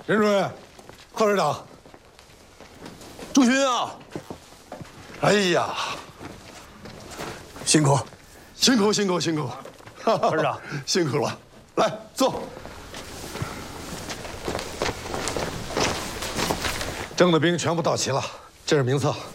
任主任，贺师长， 朱勋啊！ 哎呀， 辛苦， 辛苦，辛苦，辛苦！ 贺师长， 辛苦了。来坐。征的兵全部到齐了，这是名册。